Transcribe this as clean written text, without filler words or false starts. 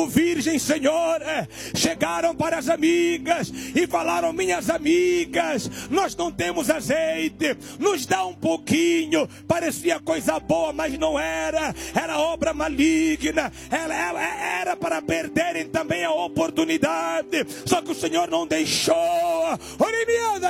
virgem, Senhor, chegaram para as amigas e falaram: minhas amigas, nós não temos azeite, nos dá um pouquinho. Parecia coisa boa, mas não era, era obra maligna, era para perderem também a oportunidade, só que o Senhor não deixou.